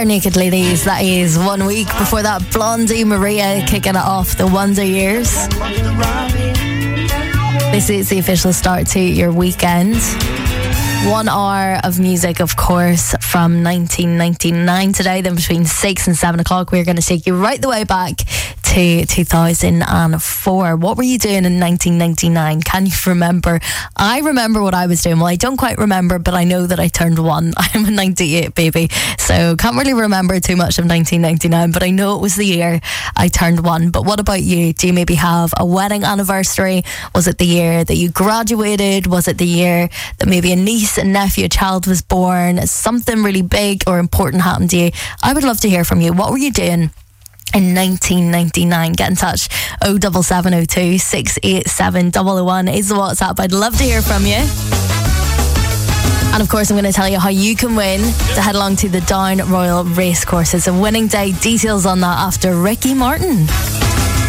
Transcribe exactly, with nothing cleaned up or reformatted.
Barenaked Ladies. That is one week before that. Blondie Maria kicking it off, The Wonder Years. This is the official start to your weekend. One hour of music, of course, from nineteen ninety-nine today. Then between six and seven o'clock, we're going to take you right the way back to two thousand four. What were you doing in nineteen ninety-nine? Can you remember? I remember what I was doing. Well, I don't quite remember, but I know that I turned one. I'm a ninety-eight baby, so can't really remember too much of nineteen ninety-nine, but I know it was the year I turned one. But what about you? Do you maybe have a wedding anniversary? Was it the year that you graduated? Was it the year that maybe a niece and nephew, a child was born? Something really big or important happened to you? I would love to hear from you. What were you doing in nineteen ninety-nine? Get in touch. oh seven seven oh two, six eight seven, double oh one is the WhatsApp. I'd love to hear from you. And of course, I'm going to tell you how you can win to head along to the Down Royal Racecourse. It's a winning day. Details on that after Ricky Martin.